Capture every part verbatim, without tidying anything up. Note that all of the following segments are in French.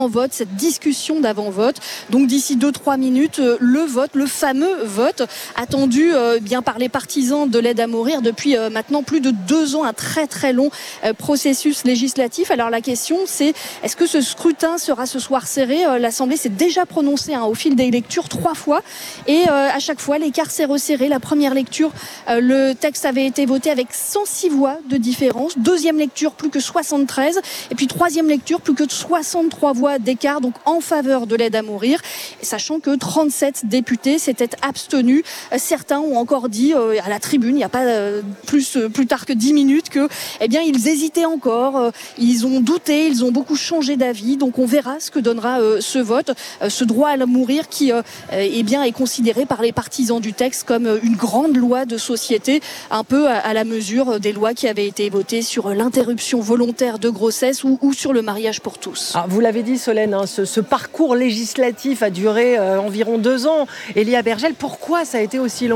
vote, cette discussion d'avant-vote. Donc d'ici deux trois minutes, le vote, le fameux vote attendu euh, bien par les partisans de l'aide à mourir depuis euh, maintenant plus de deux ans, un très très long euh, processus législatif. Alors la question c'est, est-ce que ce scrutin sera ce soir serré? euh, L'Assemblée s'est déjà prononcée hein, au fil des lectures trois fois et euh, à chaque fois l'écart s'est resserré. La première lecture, euh, le texte avait été voté avec cent six voix de différence. Deuxième lecture, plus que soixante-treize. Et puis troisième lecture, plus que soixante-trois voix d'écart donc en faveur de l'aide à mourir, sachant que trente-sept députés s'étaient abstenus. Certains ont encore dit euh, à la tribune, il n'y a pas euh, plus, euh, plus tard que dix minutes, que eh bien, ils hésitaient encore, euh, ils ont douté, ils ont beaucoup changé d'avis. Donc on verra ce que donnera euh, ce vote, euh, ce droit à mourir qui euh, eh bien, est considéré par les partisans du texte comme euh, une grande loi de société, un peu à, à la mesure des lois qui avaient été votées sur l'interruption volontaire de grossesse ou, ou sur le mariage pour tous. Ah, vous l'avez dit Solène, hein, ce, ce parcours législatif a duré euh, environ deux ans. Elia Bergel, pourquoi ça a été aussi long ?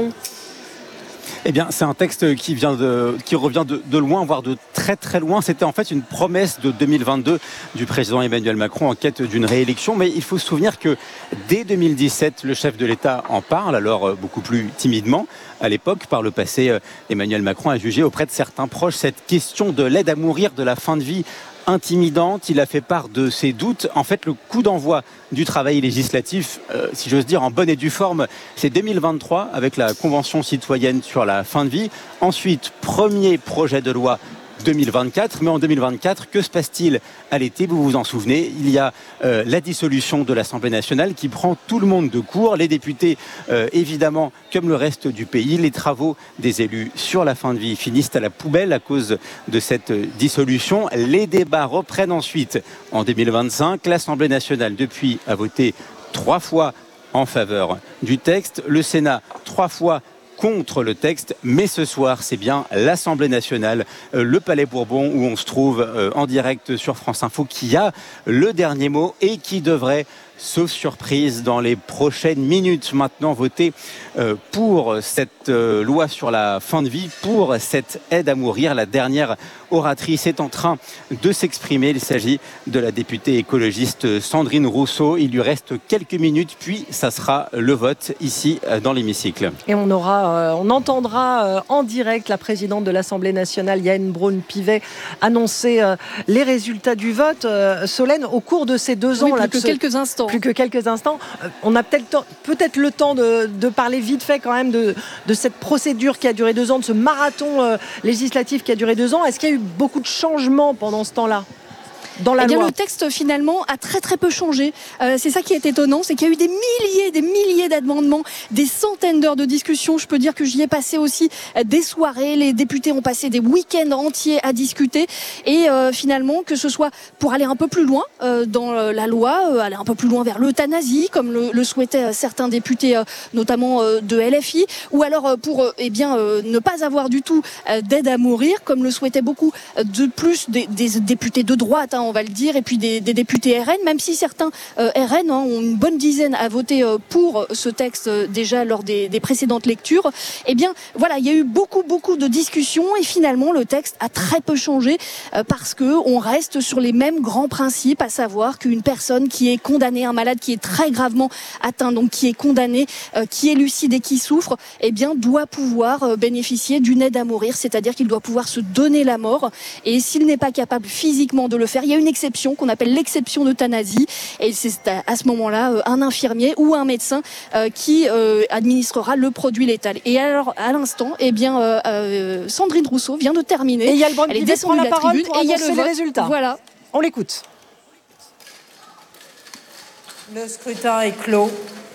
Eh bien, c'est un texte qui vient de, qui revient de, de loin, voire de très très loin. C'était en fait une promesse de deux mille vingt-deux du président Emmanuel Macron en quête d'une réélection. Mais il faut se souvenir que dès deux mille dix-sept, le chef de l'État en parle, alors beaucoup plus timidement. À l'époque, par le passé, Emmanuel Macron a jugé auprès de certains proches cette question de l'aide à mourir, de la fin de vie, intimidante. Il a fait part de ses doutes. En fait, le coup d'envoi du travail législatif, euh, si j'ose dire, en bonne et due forme, c'est deux mille vingt-trois avec la Convention citoyenne sur la fin de vie. Ensuite, premier projet de loi deux mille vingt-quatre, mais en deux mille vingt-quatre, que se passe-t-il à l'été? Vous vous en souvenez, il y a euh, la dissolution de l'Assemblée nationale qui prend tout le monde de court. Les députés, euh, évidemment, comme le reste du pays, les travaux des élus sur la fin de vie finissent à la poubelle à cause de cette dissolution. Les débats reprennent ensuite en deux mille vingt-cinq. L'Assemblée nationale, depuis, a voté trois fois en faveur du texte. Le Sénat, trois fois contre le texte, mais ce soir c'est bien l'Assemblée nationale, euh, le Palais Bourbon où on se trouve euh, en direct sur France Info qui a le dernier mot et qui devrait, sauf surprise, dans les prochaines minutes maintenant voter euh, pour cette euh, loi sur la fin de vie, pour cette aide à mourir. La dernière oratrice est en train de s'exprimer. Il s'agit de la députée écologiste Sandrine Rousseau. Il lui reste quelques minutes, puis ça sera le vote ici dans l'hémicycle. Et on aura, euh, on entendra euh, en direct la présidente de l'Assemblée nationale, Yaël Braun-Pivet, annoncer euh, les résultats du vote. Euh, Solène, au cours de ces deux oui, ans, plus là, que ce... quelques instants. Plus que quelques instants. Euh, on a peut-être, peut-être le temps de, de parler vite fait quand même de, de cette procédure qui a duré deux ans, de ce marathon euh, législatif qui a duré deux ans. Est-ce qu'il y a eu beaucoup de changements pendant ce temps-là dans la eh bien, loi? Le texte finalement a très très peu changé. Euh, c'est ça qui est étonnant, c'est qu'il y a eu des milliers, des milliers d'amendements, des centaines d'heures de discussion. Je peux dire que j'y ai passé aussi des soirées. Les députés ont passé des week-ends entiers à discuter. Et euh, finalement, que ce soit pour aller un peu plus loin euh, dans la loi, euh, aller un peu plus loin vers l'euthanasie, comme le, le souhaitaient certains députés, euh, notamment euh, de L F I, ou alors euh, pour euh, eh bien euh, ne pas avoir du tout euh, d'aide à mourir, comme le souhaitaient beaucoup euh, de plus des, des députés de droite. Hein, on va le dire, et puis des, des députés R N, même si certains euh, R N hein, ont une bonne dizaine à voter euh, pour ce texte euh, déjà lors des, des précédentes lectures. Eh bien, voilà, il y a eu beaucoup, beaucoup de discussions et finalement le texte a très peu changé euh, parce que on reste sur les mêmes grands principes, à savoir qu'une personne qui est condamnée, un malade qui est très gravement atteint, donc qui est condamné, euh, qui est lucide et qui souffre, eh bien, doit pouvoir euh, bénéficier d'une aide à mourir, c'est-à-dire qu'il doit pouvoir se donner la mort. Et s'il n'est pas capable physiquement de le faire, il y a une exception qu'on appelle l'exception d'euthanasie, et c'est à ce moment-là un infirmier ou un médecin euh, qui euh, administrera le produit létal. Et alors à l'instant, eh bien euh, euh, Sandrine Rousseau vient de terminer. Et il y a le Elle est descendue la de la parole tribune pour et il y a le les vote. résultats. Voilà. On l'écoute. Le scrutin est clos.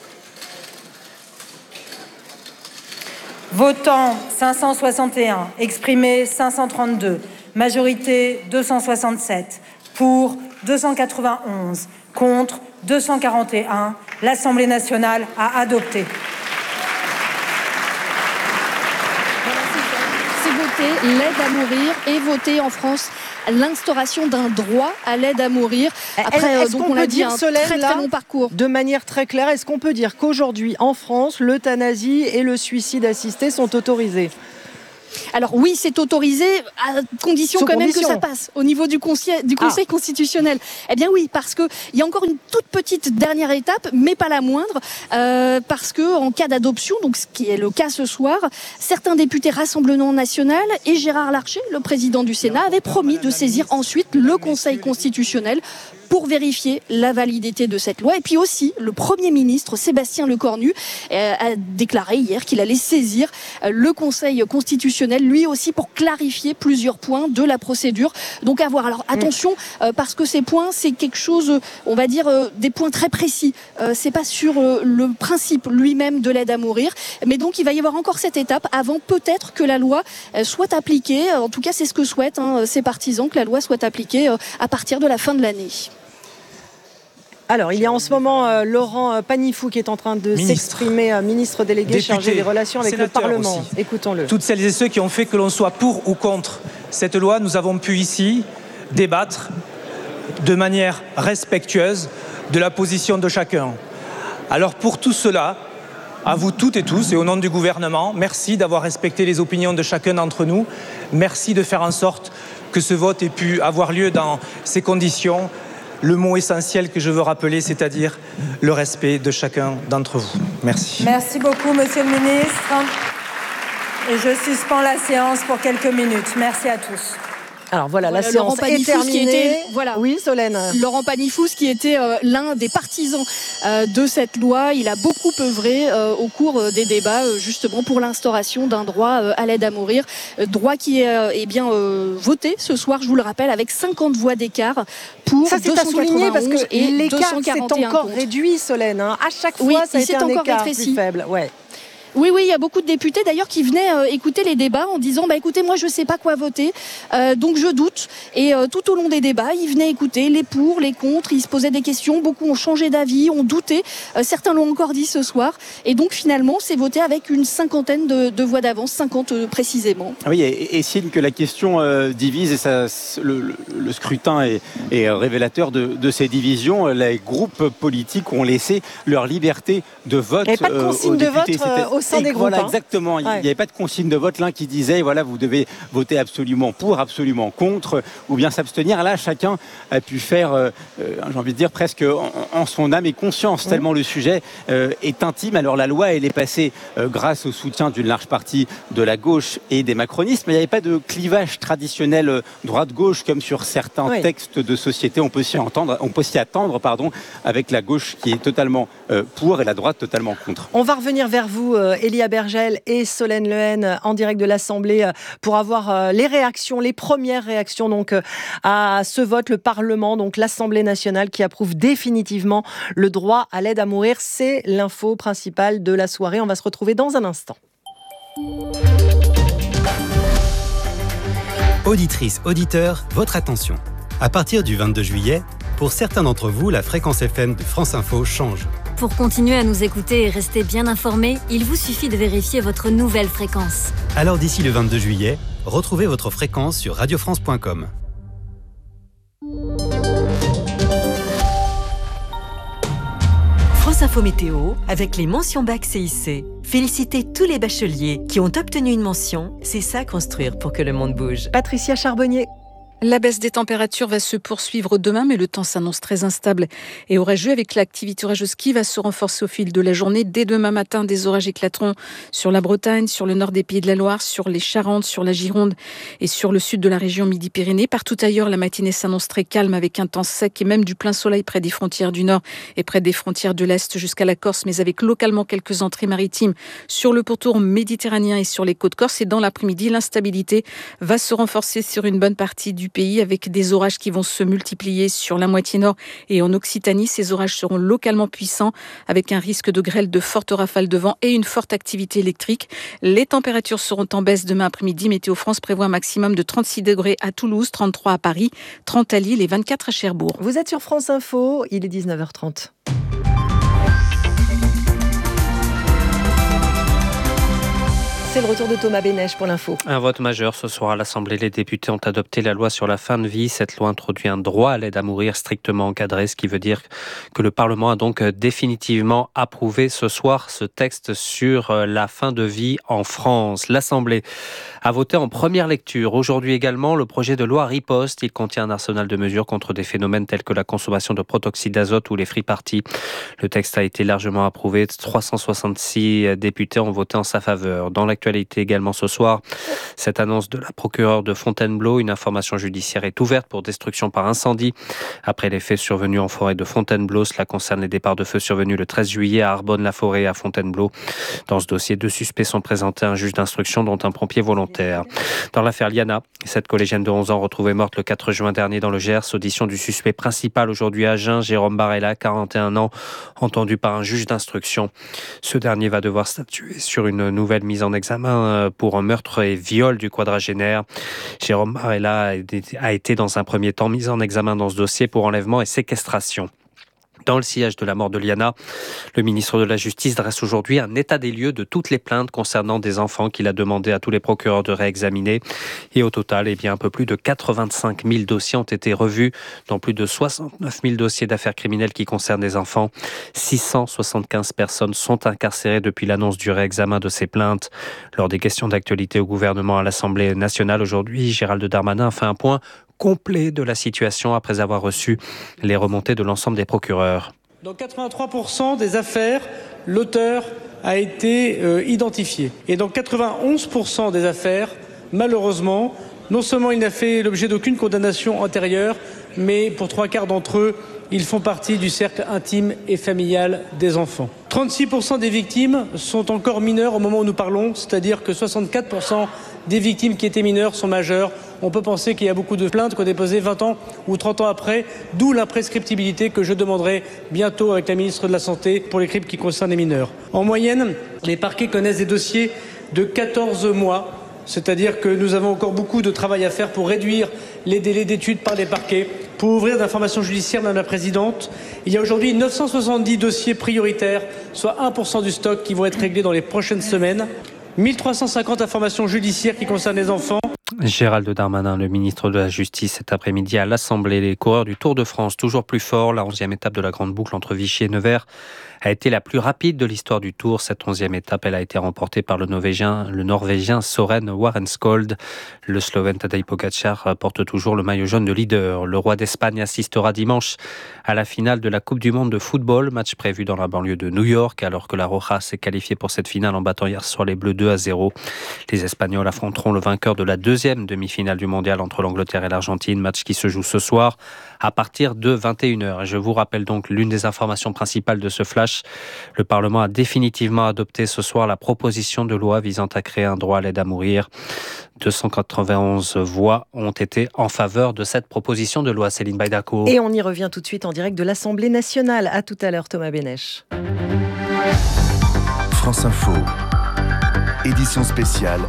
Votant cinq cent soixante et un, exprimé cinq cent trente-deux, majorité deux cent soixante-sept, pour deux cent quatre-vingt-onze, contre deux cent quarante et un. L'Assemblée nationale a adopté. C'est voter l'aide à mourir et voter en France l'instauration d'un droit à l'aide à mourir. Après, est-ce donc qu'on on peut l'a dit, dire, un Solène, très, là, très long parcours. de manière très claire, est-ce qu'on peut dire qu'aujourd'hui, en France, l'euthanasie et le suicide assisté sont autorisés ? Alors oui, c'est autorisé à condition Sous quand condition. même que ça passe au niveau du conseil, du conseil ah. constitutionnel. Eh bien oui, parce qu'il y a encore une toute petite dernière étape, mais pas la moindre, euh, parce qu'en cas d'adoption, donc ce qui est le cas ce soir, certains députés Rassemblement National et Gérard Larcher, le président du Sénat, avaient promis de saisir ensuite le conseil constitutionnel pour vérifier la validité de cette loi. Et puis aussi, le Premier ministre Sébastien Lecornu euh, a déclaré hier qu'il allait saisir euh, le Conseil constitutionnel, lui aussi, pour clarifier plusieurs points de la procédure. Donc à voir. Alors attention, euh, parce que ces points, c'est quelque chose, on va dire, euh, des points très précis. Euh, c'est pas sur euh, le principe lui-même de l'aide à mourir. Mais donc il va y avoir encore cette étape avant peut-être que la loi euh, soit appliquée. En tout cas, c'est ce que souhaitent hein, ces partisans, que la loi soit appliquée euh, à partir de la fin de l'année. Alors, il y a en ce moment euh, Laurent Panifou qui est en train de ministre. s'exprimer, euh, ministre délégué Député, chargé des relations avec le Parlement. Aussi. Écoutons-le. Toutes celles et ceux qui ont fait que l'on soit pour ou contre cette loi, nous avons pu ici débattre de manière respectueuse de la position de chacun. Alors pour tout cela, à vous toutes et tous et au nom du gouvernement, merci d'avoir respecté les opinions de chacun d'entre nous. Merci de faire en sorte que ce vote ait pu avoir lieu dans ces conditions. Le mot essentiel que je veux rappeler, c'est-à-dire le respect de chacun d'entre vous. Merci. Merci beaucoup, Monsieur le Ministre. Et je suspends la séance pour quelques minutes. Merci à tous. Alors voilà, voilà la séance est terminée. Était, voilà. Oui, Solène. Laurent Panifous, qui était euh, l'un des partisans euh, de cette loi, il a beaucoup œuvré euh, au cours des débats, euh, justement pour l'instauration d'un droit euh, à l'aide à mourir, euh, droit qui est euh, eh bien euh, voté ce soir, je vous le rappelle, avec cinquante voix d'écart pour ça, c'est à souligner parce que et l'écart s'est encore contre. réduit, Solène. Hein. À chaque fois, oui, ça a été un écart rétréci. plus faible. Ouais. Oui, oui, il y a beaucoup de députés d'ailleurs qui venaient euh, écouter les débats en disant bah écoutez, moi je sais pas quoi voter, euh, donc je doute. Et euh, tout au long des débats, ils venaient écouter les pour, les contre, ils se posaient des questions, beaucoup ont changé d'avis, ont douté, euh, certains l'ont encore dit ce soir. Et donc finalement, c'est voté avec une cinquantaine de, de voix d'avance, cinquante euh, précisément. Oui, et, et signe que la question euh, divise et ça, le, le, le scrutin est, est révélateur de, de ces divisions. Les groupes politiques ont laissé leur liberté de vote. Il n'y avait pas de consigne euh, de vote euh, au sein des groupes. Voilà, hein. exactement. Il n'y ouais. avait pas de consigne de vote l'un qui disait voilà, vous devez voter absolument pour, absolument contre, ou bien s'abstenir. Là, chacun a pu faire, euh, j'ai envie de dire, presque en, en son âme et conscience, mmh. tellement le sujet euh, est intime. Alors la loi, elle est passée euh, grâce au soutien d'une large partie de la gauche et des macronistes, mais il n'y avait pas de clivage traditionnel euh, droite-gauche comme sur certains oui. textes de société. On peut s'y entendre, on peut s'y attendre, pardon, avec la gauche qui est totalement euh, pour et la droite totalement contre. On va revenir vers vous, euh, Elia Bergel et Solène Lehen, en direct de l'Assemblée, euh, pour avoir euh, les réactions, les premières réactions donc euh, à ce vote. Le Parlement, donc l'Assemblée nationale, qui approuve définitivement le droit à l'aide à mourir. C'est l'info principale de la soirée. On va se retrouver dans un instant. Auditrices, auditeurs, votre attention. À partir du vingt-deux juillet, pour certains d'entre vous, la fréquence F M de France Info change. Pour continuer à nous écouter et rester bien informés, il vous suffit de vérifier votre nouvelle fréquence. Alors d'ici le vingt-deux juillet, retrouvez votre fréquence sur radio france point com. France Info Météo, avec les mentions bac C I C. Félicitez tous les bacheliers qui ont obtenu une mention. C'est ça construire pour que le monde bouge. Patricia Charbonnier. La baisse des températures va se poursuivre demain, mais le temps s'annonce très instable et orageux avec l'activité orageuse qui va se renforcer au fil de la journée. Dès demain matin, des orages éclateront sur la Bretagne, sur le nord des Pays de la Loire, sur les Charentes, sur la Gironde et sur le sud de la région Midi-Pyrénées. Partout ailleurs, la matinée s'annonce très calme avec un temps sec et même du plein soleil près des frontières du nord et près des frontières de l'est jusqu'à la Corse, mais avec localement quelques entrées maritimes sur le pourtour méditerranéen et sur les côtes corses. Et dans l'après-midi, l'instabilité va se renforcer sur une bonne partie du pays avec des orages qui vont se multiplier sur la moitié nord et en Occitanie. Ces orages seront localement puissants avec un risque de grêle, de fortes rafales de vent et une forte activité électrique. Les températures seront en baisse demain après-midi. Météo France prévoit un maximum de trente-six degrés à Toulouse, trente-trois à Paris, trente à Lille et vingt-quatre à Cherbourg. Vous êtes sur France Info, il est dix-neuf heures trente. C'est le retour de Thomas Bénèche pour l'info. Un vote majeur ce soir à l'Assemblée. Les députés ont adopté la loi sur la fin de vie. Cette loi introduit un droit à l'aide à mourir strictement encadré, ce qui veut dire que le Parlement a donc définitivement approuvé ce soir ce texte sur la fin de vie en France. L'Assemblée a voté en première lecture. Aujourd'hui également, le projet de loi Riposte. Il contient un arsenal de mesures contre des phénomènes tels que la consommation de protoxyde d'azote ou les free parties. Le texte a été largement approuvé. trois cent soixante-six députés ont voté en sa faveur. Dans l'actualité également ce soir, cette annonce de la procureure de Fontainebleau, une information judiciaire est ouverte pour destruction par incendie. Après les faits survenus en forêt de Fontainebleau, cela concerne les départs de feu survenus le treize juillet à Arbonne-la-Forêt et à Fontainebleau. Dans ce dossier, deux suspects sont présentés à un juge d'instruction, dont un pompier volontaire. Dans l'affaire Liana, cette collégienne de onze ans retrouvée morte le quatre juin dernier dans le Gers, audition du suspect principal aujourd'hui à Agen, Jérôme Barella, quarante et un ans, entendu par un juge d'instruction. Ce dernier va devoir statuer sur une nouvelle mise en examen pour un meurtre et viol du quadragénaire. Jérôme Barella a été dans un premier temps mis en examen dans ce dossier pour enlèvement et séquestration. Dans le sillage de la mort de Liana, le ministre de la Justice dresse aujourd'hui un état des lieux de toutes les plaintes concernant des enfants qu'il a demandé à tous les procureurs de réexaminer. Et au total, eh bien, un peu plus de quatre-vingt-cinq mille dossiers ont été revus, dont plus de soixante-neuf mille dossiers d'affaires criminelles qui concernent des enfants. six cent soixante-quinze personnes sont incarcérées depuis l'annonce du réexamen de ces plaintes. Lors des questions d'actualité au gouvernement à l'Assemblée nationale aujourd'hui, Gérald Darmanin a fait un point complet de la situation après avoir reçu les remontées de l'ensemble des procureurs. Dans quatre-vingt-trois pour cent des affaires, l'auteur a été euh, identifié. Et dans quatre-vingt-onze pour cent des affaires, malheureusement, non seulement il n'a fait l'objet d'aucune condamnation antérieure, mais pour trois quarts d'entre eux, ils font partie du cercle intime et familial des enfants. trente-six pour cent des victimes sont encore mineures au moment où nous parlons, c'est-à-dire que soixante-quatre pour cent des victimes qui étaient mineures sont majeures. On peut penser qu'il y a beaucoup de plaintes qu'on a déposées vingt ans ou trente ans après, d'où l'imprescriptibilité que je demanderai bientôt avec la ministre de la Santé pour les crimes qui concernent les mineurs. En moyenne, les parquets connaissent des dossiers de quatorze mois, c'est-à-dire que nous avons encore beaucoup de travail à faire pour réduire les délais d'études par les parquets, pour ouvrir d'informations judiciaires, Madame la Présidente. Il y a aujourd'hui neuf cent soixante-dix dossiers prioritaires, soit un pour cent du stock qui vont être réglés dans les prochaines semaines. mille trois cent cinquante informations judiciaires qui concernent les enfants. Gérald Darmanin, le ministre de la Justice, cet après-midi à l'Assemblée. Les coureurs du Tour de France, toujours plus forts. La onzième étape de la grande boucle entre Vichy et Nevers a été la plus rapide de l'histoire du Tour. Cette onzième étape, elle a été remportée par le Norvégien, le Norvégien Søren Warenskold. Le Slovène Tadej Pogačar porte toujours le maillot jaune de leader. Le roi d'Espagne assistera dimanche à la finale de la Coupe du Monde de football, match prévu dans la banlieue de New York, alors que la Roja s'est qualifiée pour cette finale en battant hier soir les Bleus deux à zéro. Les Espagnols affronteront le vainqueur de la deuxième demi-finale du mondial entre l'Angleterre et l'Argentine, match qui se joue ce soir à partir de vingt et une heures. Je vous rappelle donc l'une des informations principales de ce flash. Le Parlement a définitivement adopté ce soir la proposition de loi visant à créer un droit à l'aide à mourir. deux cent quatre-vingt-onze voix ont été en faveur de cette proposition de loi. Céline Baïdako. Et on y revient tout de suite en direct de l'Assemblée nationale. À tout à l'heure, Thomas Bénèche. France Info, édition spéciale.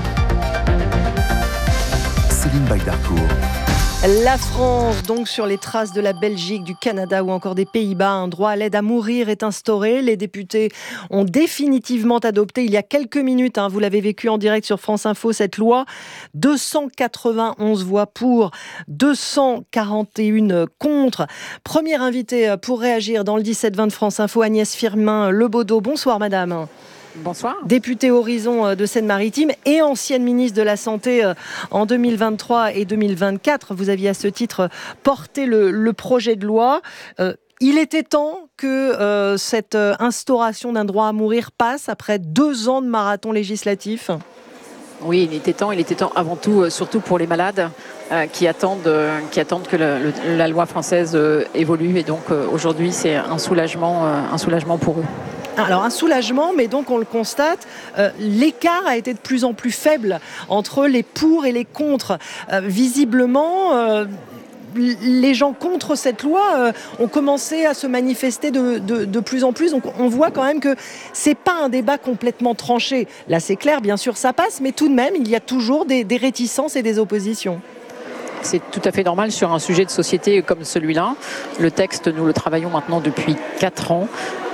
Céline Baïdako. La France, donc sur les traces de la Belgique, du Canada ou encore des Pays-Bas, un droit à l'aide à mourir est instauré. Les députés ont définitivement adopté il y a quelques minutes, hein, vous l'avez vécu en direct sur France Info, cette loi. deux cent quatre-vingt-onze voix pour, deux cent quarante et une contre. Première invitée pour réagir dans le dix-sept vingt de France Info, Agnès Firmin-Lebaudot. Bonsoir madame. Bonsoir. Députée Horizon de Seine-Maritime et ancienne ministre de la Santé en deux mille vingt-trois et deux mille vingt-quatre. Vous aviez à ce titre porté le, le projet de loi. Euh, il était temps que euh, cette instauration d'un droit à mourir passe après deux ans de marathon législatif. Oui, il était temps. Il était temps avant tout, surtout pour les malades euh, qui attendent, euh, qui attendent que le, le, la loi française euh, évolue. Et donc euh, aujourd'hui, c'est un soulagement, euh, un soulagement pour eux. Alors un soulagement, mais donc on le constate, euh, l'écart a été de plus en plus faible entre les pour et les contre. Euh, visiblement, euh, les gens contre cette loi euh, ont commencé à se manifester de, de, de plus en plus. Donc on voit quand même que c'est pas un débat complètement tranché. Là c'est clair, bien sûr ça passe, mais tout de même il y a toujours des, des réticences et des oppositions. C'est tout à fait normal sur un sujet de société comme celui-là. Le texte, nous le travaillons maintenant depuis quatre ans.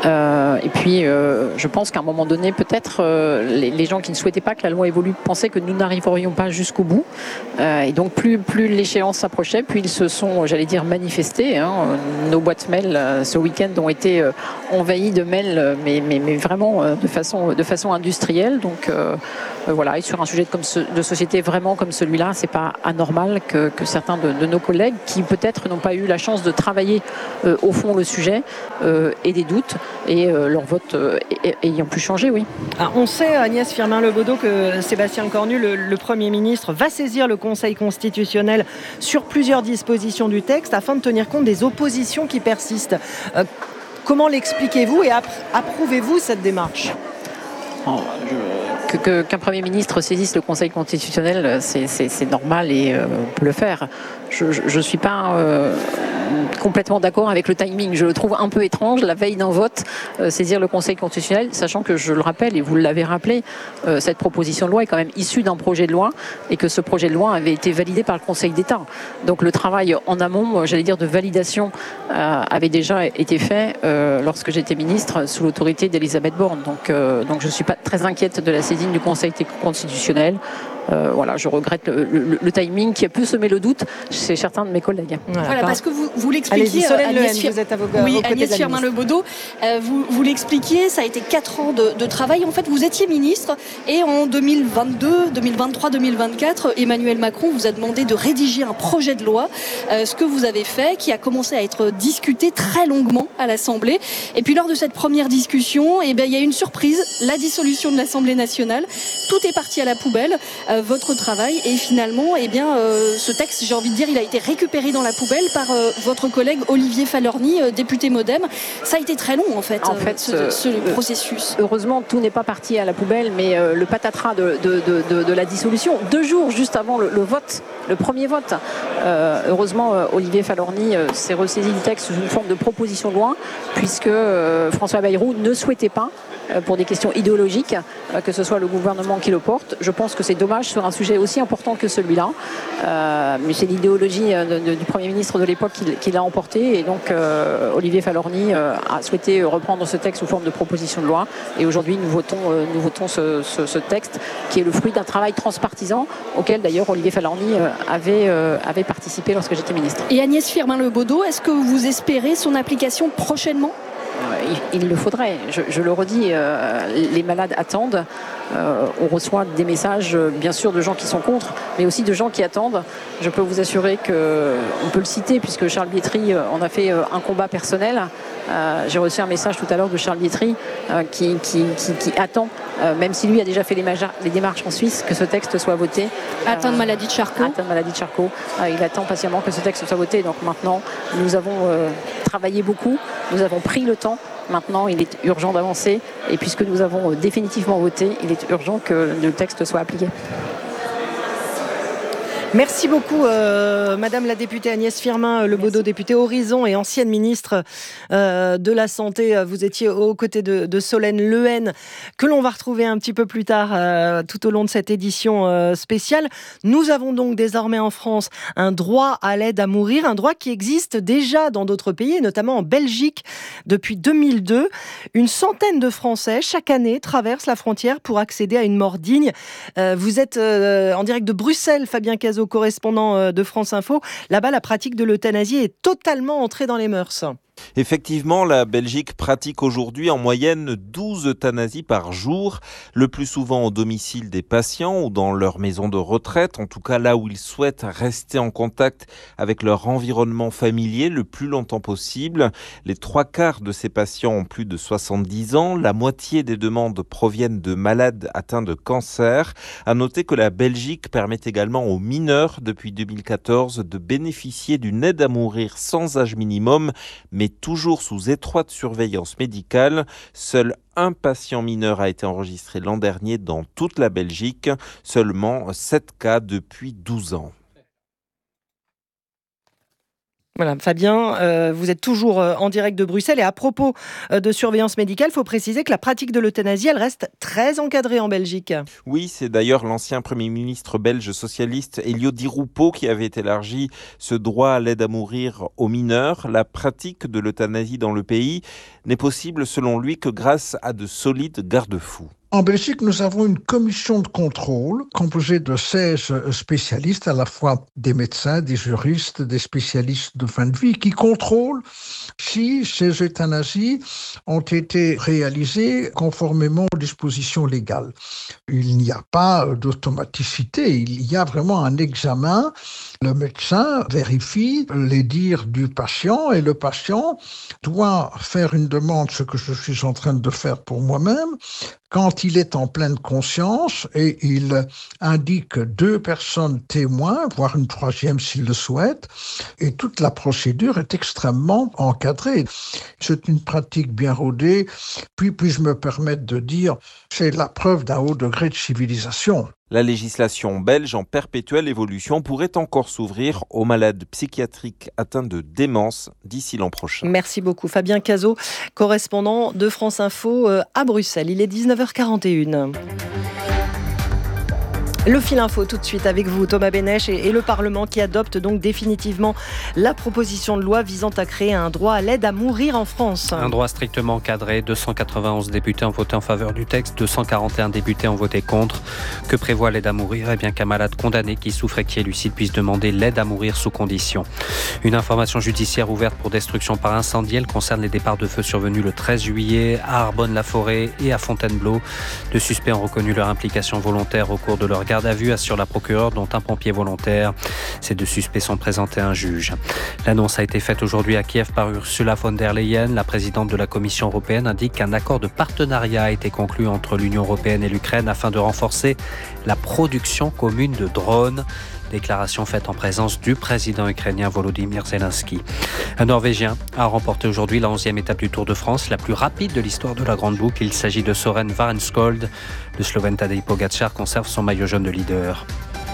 Euh, et puis, euh, je pense qu'à un moment donné, peut-être, euh, les, les gens qui ne souhaitaient pas que la loi évolue pensaient que nous n'arriverions pas jusqu'au bout. Euh, et donc, plus, plus l'échéance s'approchait, plus ils se sont, j'allais dire, manifestés. Hein. Nos boîtes mail, euh, ce week-end, ont été euh, envahies de mails, mais, mais, mais vraiment euh, de, façon, de façon industrielle. Donc, euh, euh, voilà. Et sur un sujet comme ce, de société vraiment comme celui-là, c'est pas anormal que, que certains de, de nos collègues, qui peut-être n'ont pas eu la chance de travailler euh, au fond le sujet, euh, aient des doutes et euh, leur vote euh, ayant pu changer, oui. Ah, on sait, Agnès Firmin-Lebaudot, que Sébastien Cornu, le, le Premier ministre, va saisir le Conseil constitutionnel sur plusieurs dispositions du texte afin de tenir compte des oppositions qui persistent. Euh, comment l'expliquez-vous et approuvez-vous cette démarche ? Oh, je... Que, que, qu'un Premier ministre saisisse le Conseil constitutionnel, c'est, c'est, c'est normal et euh, on peut le faire. Je ne suis pas euh, complètement d'accord avec le timing. Je le trouve un peu étrange, la veille d'un vote, euh, saisir le Conseil constitutionnel, sachant que, je le rappelle, et vous l'avez rappelé, euh, cette proposition de loi est quand même issue d'un projet de loi et que ce projet de loi avait été validé par le Conseil d'État. Donc le travail en amont, j'allais dire de validation, euh, avait déjà été fait euh, lorsque j'étais ministre sous l'autorité d'Elisabeth Borne. Donc, euh, donc je ne suis pas très inquiète de la saisine du Conseil constitutionnel. Euh, voilà, je regrette le, le, le timing qui a pu semer le doute chez certains de mes collègues. Voilà, voilà parce que vous, vous l'expliquiez, Solène Lehen, Fir... vous êtes avocat. Oui, Agnès Firmin-Lebaudot, euh, vous, vous l'expliquiez, ça a été quatre ans de, de travail. En fait, vous étiez ministre et en deux mille vingt-deux, deux mille vingt-trois, deux mille vingt-quatre, Emmanuel Macron vous a demandé de rédiger un projet de loi, euh, ce que vous avez fait, qui a commencé à être discuté très longuement à l'Assemblée. Et puis lors de cette première discussion, eh bien, il y a eu une surprise, la dissolution de l'Assemblée nationale. Tout est parti à la poubelle. Euh, votre travail et finalement eh bien, euh, ce texte, j'ai envie de dire, il a été récupéré dans la poubelle par euh, votre collègue Olivier Falorni, euh, député Modem. Ça a été très long en fait, en fait euh, ce, ce euh, processus. Heureusement, tout n'est pas parti à la poubelle, mais euh, le patatras de, de, de, de, de la dissolution, deux jours juste avant le, le vote, le premier vote, euh, heureusement euh, Olivier Falorni euh, s'est ressaisi du texte sous une forme de proposition de loi, puisque euh, François Bayrou ne souhaitait pas, pour des questions idéologiques, que ce soit le gouvernement qui le porte. Je pense que c'est dommage sur un sujet aussi important que celui-là. Euh, mais c'est l'idéologie de, de, du Premier ministre de l'époque qui, qui l'a emporté. Et donc, euh, Olivier Falorni euh, a souhaité reprendre ce texte sous forme de proposition de loi. Et aujourd'hui, nous votons, euh, nous votons ce, ce, ce texte qui est le fruit d'un travail transpartisan auquel, d'ailleurs, Olivier Falorni euh, avait, euh, avait participé lorsque j'étais ministre. Et Agnès Firmin-Lebaudot, est-ce que vous espérez son application prochainement ? Il, il le faudrait, je, je le redis, euh, les malades attendent. Euh, on reçoit des messages, bien sûr, de gens qui sont contre, mais aussi de gens qui attendent. Je peux vous assurer qu'on peut le citer, puisque Charles Bietri en a fait un combat personnel. Euh, j'ai reçu un message tout à l'heure de Charles Bietri euh, qui, qui, qui, qui attend, euh, même si lui a déjà fait les, maja- les démarches en Suisse, que ce texte soit voté. Atteint de maladie de Charcot. Atteint de maladie de Charcot. Euh, il attend patiemment que ce texte soit voté. Donc maintenant, nous avons euh, travaillé beaucoup, nous avons pris le temps. Maintenant, il est urgent d'avancer. Et puisque nous avons définitivement voté, il est urgent que le texte soit appliqué. Merci beaucoup, euh, Madame la députée Agnès Firmin-Lebaudot, députée Horizon et ancienne ministre euh, de la Santé. Vous étiez aux côtés de, de Solène Lehen, que l'on va retrouver un petit peu plus tard euh, tout au long de cette édition euh, spéciale. Nous avons donc désormais en France un droit à l'aide à mourir, un droit qui existe déjà dans d'autres pays, et notamment en Belgique depuis deux mille deux. Une centaine de Français, chaque année, traversent la frontière pour accéder à une mort digne. Euh, vous êtes euh, en direct de Bruxelles, Fabien Cazot, correspondant de France Info. Là-bas, la pratique de l'euthanasie est totalement entrée dans les mœurs. Effectivement, la Belgique pratique aujourd'hui en moyenne douze euthanasies par jour, le plus souvent au domicile des patients ou dans leur maison de retraite, en tout cas là où ils souhaitent rester en contact avec leur environnement familier le plus longtemps possible. Les trois quarts de ces patients ont plus de soixante-dix ans, la moitié des demandes proviennent de malades atteints de cancer. À noter que la Belgique permet également aux mineurs depuis deux mille quatorze de bénéficier d'une aide à mourir sans âge minimum, mais toujours sous étroite surveillance médicale. Seul un patient mineur a été enregistré l'an dernier dans toute la Belgique, seulement sept cas depuis douze ans. Voilà, Fabien, euh, vous êtes toujours en direct de Bruxelles et à propos de surveillance médicale, il faut préciser que la pratique de l'euthanasie, elle reste très encadrée en Belgique. Oui, c'est d'ailleurs l'ancien Premier ministre belge socialiste Elio Di Rupo qui avait élargi ce droit à l'aide à mourir aux mineurs. La pratique de l'euthanasie dans le pays n'est possible selon lui que grâce à de solides garde-fous. En Belgique, nous avons une commission de contrôle composée de seize spécialistes, à la fois des médecins, des juristes, des spécialistes de fin de vie, qui contrôlent si ces euthanasies ont été réalisées conformément aux dispositions légales. Il n'y a pas d'automaticité, il y a vraiment un examen. Le médecin vérifie les dires du patient et le patient doit faire une demande, ce que je suis en train de faire pour moi-même, quand il est en pleine conscience et il indique deux personnes témoins, voire une troisième s'il le souhaite, et toute la procédure est extrêmement encadrée. C'est une pratique bien rodée, puis puis-je me permettre de dire, c'est la preuve d'un haut degré de civilisation. La législation belge en perpétuelle évolution pourrait encore s'ouvrir aux malades psychiatriques atteints de démence d'ici l'an prochain. Merci beaucoup Fabien Cazot, correspondant de France Info à Bruxelles. Il est dix-neuf heures quarante et une. Le fil info tout de suite avec vous, Thomas Bénèche, et, et le Parlement qui adopte donc définitivement la proposition de loi visant à créer un droit à l'aide à mourir en France. Un droit strictement encadré, deux cent quatre-vingt-onze députés ont voté en faveur du texte, deux cent quarante et un députés ont voté contre. Que prévoit l'aide à mourir ? Eh bien qu'un malade condamné qui souffre et qui est lucide puisse demander l'aide à mourir sous condition. Une information judiciaire ouverte pour destruction par incendie, elle concerne les départs de feu survenus le treize juillet à Arbonne-la-Forêt et à Fontainebleau. Deux suspects ont reconnu leur implication volontaire au cours de leur garde à vue, assure la procureure, dont un pompier volontaire. Ces deux suspects sont présentés à un juge. L'annonce a été faite aujourd'hui à Kiev par Ursula von der Leyen. La présidente de la Commission européenne indique qu'un accord de partenariat a été conclu entre l'Union européenne et l'Ukraine afin de renforcer la production commune de drones. Déclaration faite en présence du président ukrainien Volodymyr Zelensky. Un Norvégien a remporté aujourd'hui la onzième étape du Tour de France, la plus rapide de l'histoire de la Grande Boucle. Il s'agit de Søren Varenskold. Le Slovène Tadej Pogačar conserve son maillot jaune de leader.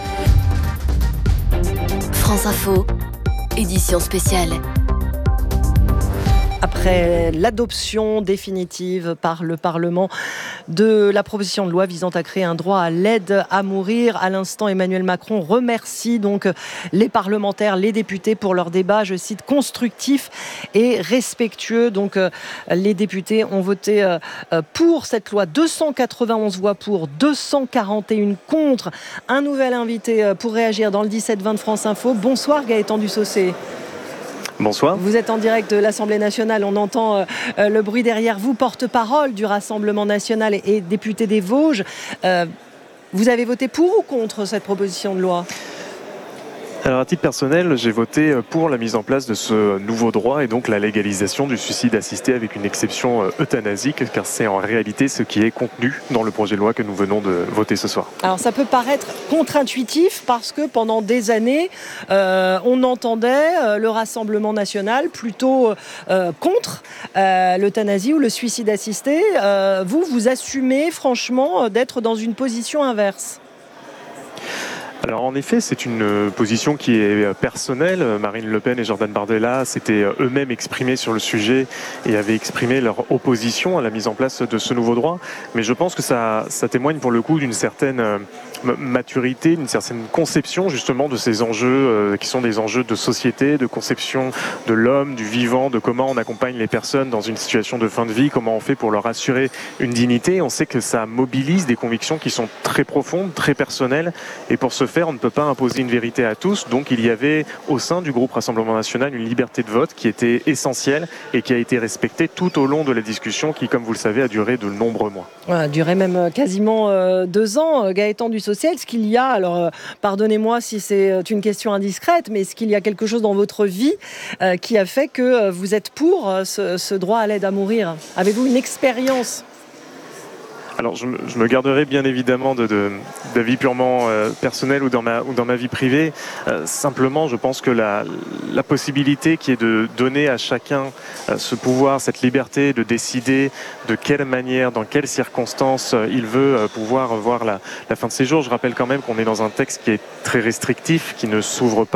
France Info, édition spéciale. Après l'adoption définitive par le Parlement de la proposition de loi visant à créer un droit à l'aide à mourir, à l'instant, Emmanuel Macron remercie donc les parlementaires, les députés pour leur débat, je cite, constructif et respectueux. Donc les députés ont voté pour cette loi, deux cent quatre-vingt-onze voix pour, deux cent quarante et un contre. Un nouvel invité pour réagir dans le dix-sept vingt de France Info. Bonsoir Gaëtan Dussaucé. Bonsoir. Vous êtes en direct de l'Assemblée nationale. On entend euh, le bruit derrière vous, porte-parole du Rassemblement national et, et député des Vosges. Euh, vous avez voté pour ou contre cette proposition de loi ? Alors à titre personnel, j'ai voté pour la mise en place de ce nouveau droit et donc la légalisation du suicide assisté avec une exception euthanasique, car c'est en réalité ce qui est contenu dans le projet de loi que nous venons de voter ce soir. Alors ça peut paraître contre-intuitif parce que pendant des années, euh, on entendait euh, le Rassemblement national plutôt euh, contre euh, l'euthanasie ou le suicide assisté. Euh, vous, vous assumez franchement d'être dans une position inverse ? Alors en effet, c'est une position qui est personnelle. Marine Le Pen et Jordan Bardella s'étaient eux-mêmes exprimés sur le sujet et avaient exprimé leur opposition à la mise en place de ce nouveau droit. Mais je pense que ça, ça témoigne pour le coup d'une certaine maturité, d'une certaine conception justement de ces enjeux euh, qui sont des enjeux de société, de conception de l'homme, du vivant, de comment on accompagne les personnes dans une situation de fin de vie, comment on fait pour leur assurer une dignité. On sait que ça mobilise des convictions qui sont très profondes, très personnelles, et pour ce faire, on ne peut pas imposer une vérité à tous. Donc il y avait au sein du groupe Rassemblement National une liberté de vote qui était essentielle et qui a été respectée tout au long de la discussion qui, comme vous le savez, a duré de nombreux mois. Voilà, a duré même quasiment euh, deux ans. Gaëtan Dussaucé, est-ce qu'il y a, alors euh, pardonnez-moi si c'est une question indiscrète, mais est-ce qu'il y a quelque chose dans votre vie euh, qui a fait que euh, vous êtes pour euh, ce, ce droit à l'aide à mourir ? Avez-vous une expérience ? Alors je me, je me garderai bien évidemment de, de, d'avis purement euh, personnel ou dans ma, ou dans ma vie privée. Euh, simplement, je pense que la, la possibilité qui est de donner à chacun euh, ce pouvoir, cette liberté de décider de quelle manière, dans quelles circonstances euh, il veut euh, pouvoir voir la, la fin de ses jours. Je rappelle quand même qu'on est dans un texte qui est très restrictif, qui ne s'ouvre pas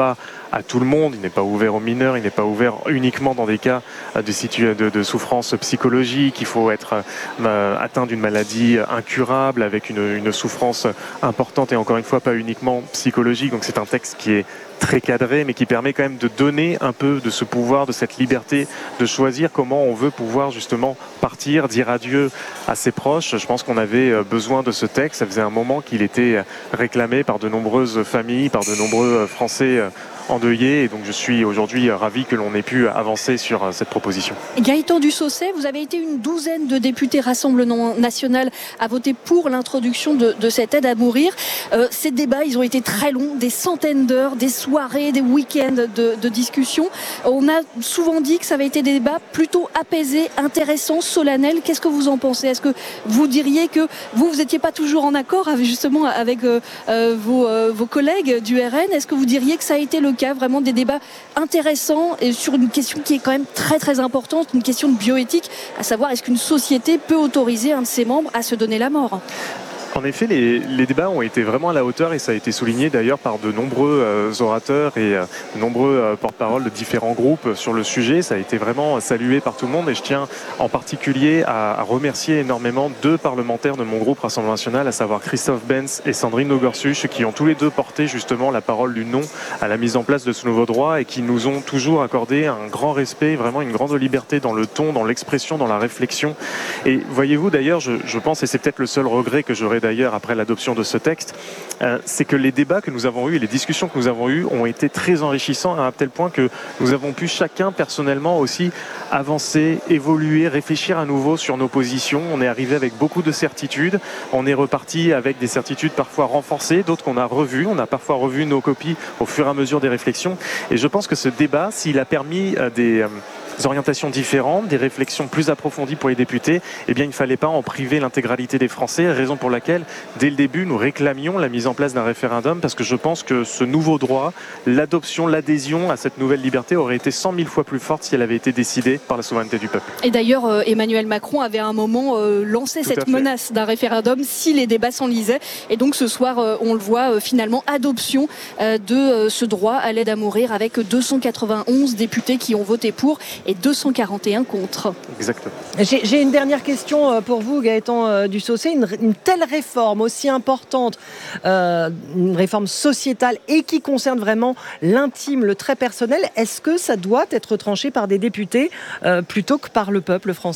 à tout le monde, il n'est pas ouvert aux mineurs, il n'est pas ouvert uniquement dans des cas de, situ- de, de souffrance psychologique. Il faut être euh, atteint d'une maladie incurable avec une, une souffrance importante et encore une fois pas uniquement psychologique. Donc c'est un texte qui est très cadré, mais qui permet quand même de donner un peu de ce pouvoir, de cette liberté de choisir comment on veut pouvoir justement partir, dire adieu à ses proches. Je pense qu'on avait besoin de ce texte. Ça faisait un moment qu'il était réclamé par de nombreuses familles, par de nombreux Français endeuillés. Et donc je suis aujourd'hui ravi que l'on ait pu avancer sur cette proposition. Gaëtan Dussaucet, vous avez été une douzaine de députés Rassemblement National à voter pour l'introduction de, de cette aide à mourir. Euh, ces débats, ils ont été très longs, des centaines d'heures, des soirées, des week-ends de, de discussion. On a souvent dit que ça avait été des débats plutôt apaisés, intéressants, solennels. Qu'est-ce que vous en pensez ? Est-ce que vous diriez que vous, vous n'étiez pas toujours en accord avec, justement avec euh, euh, vos, euh, vos collègues du R N ? Est-ce que vous diriez que ça a été le cas, vraiment des débats intéressants et sur une question qui est quand même très très importante, une question de bioéthique, à savoir est-ce qu'une société peut autoriser un de ses membres à se donner la mort ? En effet, les, les débats ont été vraiment à la hauteur et ça a été souligné d'ailleurs par de nombreux euh, orateurs et euh, de nombreux euh, porte-parole de différents groupes sur le sujet. Ça a été vraiment salué par tout le monde et je tiens en particulier à, à remercier énormément deux parlementaires de mon groupe Rassemblement National, à savoir Christophe Benz et Sandrine Nogorsuch, qui ont tous les deux porté justement la parole du non à la mise en place de ce nouveau droit et qui nous ont toujours accordé un grand respect, vraiment une grande liberté dans le ton, dans l'expression, dans la réflexion. Et voyez-vous d'ailleurs, je, je pense, et c'est peut-être le seul regret que j'aurais d'ailleurs après l'adoption de ce texte, euh, c'est que les débats que nous avons eus et les discussions que nous avons eues ont été très enrichissants à tel point que nous avons pu chacun personnellement aussi avancer, évoluer, réfléchir à nouveau sur nos positions. On est arrivé avec beaucoup de certitudes, on est reparti avec des certitudes parfois renforcées, d'autres qu'on a revues, on a parfois revu nos copies au fur et à mesure des réflexions et je pense que ce débat, s'il a permis euh, des... Euh, orientations différentes, des réflexions plus approfondies pour les députés, eh bien il ne fallait pas en priver l'intégralité des Français, raison pour laquelle dès le début nous réclamions la mise en place d'un référendum parce que je pense que ce nouveau droit, l'adoption, l'adhésion à cette nouvelle liberté aurait été cent mille fois plus forte si elle avait été décidée par la souveraineté du peuple. Et d'ailleurs euh, Emmanuel Macron avait à un moment euh, lancé Tout cette menace d'un référendum si les débats s'enlisaient et donc ce soir euh, on le voit euh, finalement adoption euh, de euh, ce droit à l'aide à mourir avec deux cent quatre-vingt-onze députés qui ont voté pour et deux cent quarante et un contre. Exactement. J'ai, j'ai une dernière question pour vous, Gaëtan Dussaucet. Une, une telle réforme aussi importante, euh, une réforme sociétale et qui concerne vraiment l'intime, le très personnel, est-ce que ça doit être tranché par des députés euh, plutôt que par le peuple français ?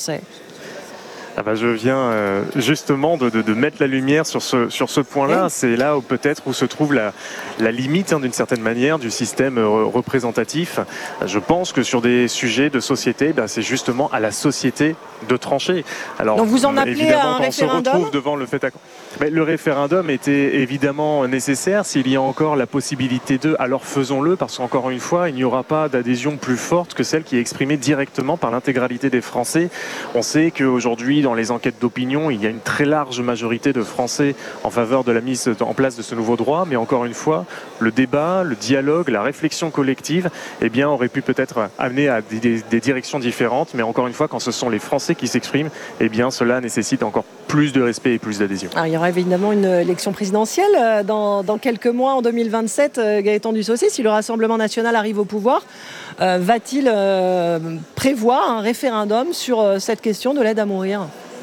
Ah bah je viens euh, justement de, de, de mettre la lumière sur ce, sur ce point-là. Oui. C'est là où peut-être où se trouve la, la limite hein, d'une certaine manière du système euh, représentatif. Je pense que sur des sujets de société, bah, c'est justement à la société de trancher. Alors, donc vous en appelez à un quand référendum ? On se retrouve devant le fait à... Mais le référendum était évidemment nécessaire s'il y a encore la possibilité de. Alors faisons-le parce qu'encore une fois, il n'y aura pas d'adhésion plus forte que celle qui est exprimée directement par l'intégralité des Français. On sait qu'aujourd'hui, dans les enquêtes d'opinion, il y a une très large majorité de Français en faveur de la mise en place de ce nouveau droit. Mais encore une fois, le débat, le dialogue, la réflexion collective, eh bien, aurait pu peut-être amener à des, des, des directions différentes. Mais encore une fois, quand ce sont les Français qui s'expriment, eh bien, cela nécessite encore plus de respect et plus d'adhésion. Alors, il y aura évidemment une élection présidentielle dans, dans quelques mois, en deux mille vingt-sept. Gaëtan Dussaucet, si le Rassemblement National arrive au pouvoir, euh, va-t-il euh, prévoir un référendum sur euh, cette question de l'aide à mourir ?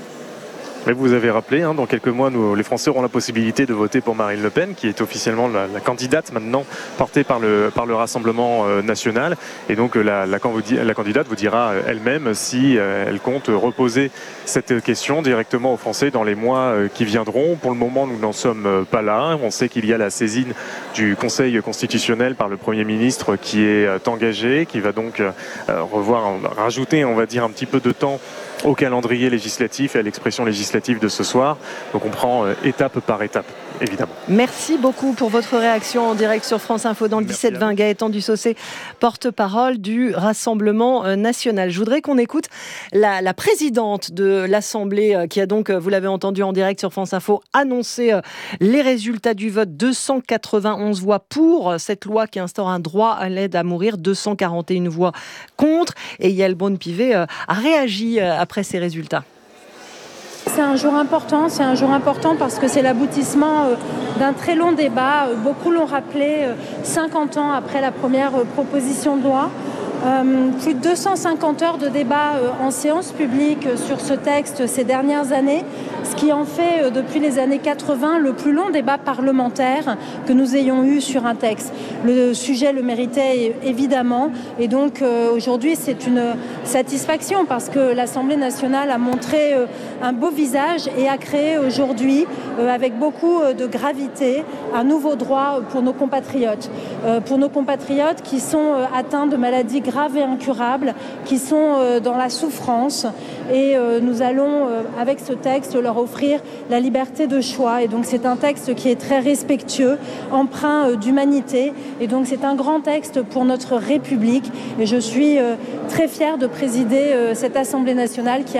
Mais vous avez rappelé, hein, dans quelques mois, nous, les Français auront la possibilité de voter pour Marine Le Pen, qui est officiellement la, la candidate maintenant portée par le, par le Rassemblement euh, national. Et donc la, la, la candidate vous dira elle-même si euh, elle compte reposer cette question directement aux Français dans les mois euh, qui viendront. Pour le moment, nous n'en sommes euh, pas là. On sait qu'il y a la saisine du Conseil constitutionnel par le Premier ministre qui est euh, engagée, qui va donc euh, revoir, rajouter, on va dire, un petit peu de temps au calendrier législatif et à l'expression législative de ce soir. Donc on prend euh, étape par étape, évidemment. Merci beaucoup pour votre réaction en direct sur France Info dans le dix-sept vingt. Gaëtan Dussaucet, porte-parole du Rassemblement national. Je voudrais qu'on écoute la, la présidente de l'Assemblée euh, qui a donc, vous l'avez entendu en direct sur France Info, annoncé euh, les résultats du vote. deux cent quatre-vingt-onze voix pour cette loi qui instaure un droit à l'aide à mourir, deux cent quarante et une voix contre. Et Yael Braun-Pivet euh, a réagi euh, après ces résultats. C'est un jour important, c'est un jour important parce que c'est l'aboutissement d'un très long débat. Beaucoup l'ont rappelé, cinquante ans après la première proposition de loi. Euh, plus de deux cent cinquante heures de débat euh, en séance publique euh, sur ce texte ces dernières années, ce qui en fait euh, depuis les années quatre-vingts le plus long débat parlementaire que nous ayons eu sur un texte. Le sujet le méritait évidemment et donc euh, aujourd'hui c'est une satisfaction parce que l'Assemblée nationale a montré euh, un beau visage et a créé aujourd'hui euh, avec beaucoup euh, de gravité un nouveau droit pour nos compatriotes. Euh, pour nos compatriotes qui sont euh, atteints de maladies graves graves et incurables, qui sont euh, dans la souffrance. Et euh, nous allons, euh, avec ce texte, leur offrir la liberté de choix. Et donc c'est un texte qui est très respectueux, empreint euh, d'humanité. Et donc c'est un grand texte pour notre République. Et je suis euh, très fière de présider euh, cette Assemblée nationale qui a